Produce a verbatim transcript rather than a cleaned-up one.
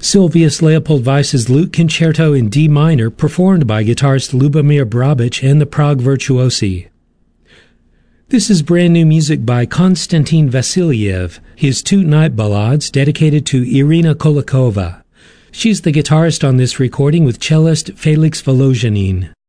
Sylvius Leopold Weiss's Lute Concerto in D minor, performed by guitarist Lubomir Brabich and the Prague Virtuosi. This is brand new music by Konstantin Vasiliev, his two night ballades dedicated to Irina Kolakova. She's the guitarist on this recording with cellist Felix Volozhanin.